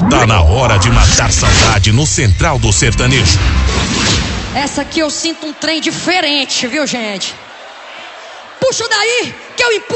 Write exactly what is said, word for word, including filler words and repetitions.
Tá na hora de matar saudade no Central do Sertanejo. Essa aqui eu sinto um trem diferente, viu, gente? Puxa daí que eu empurro.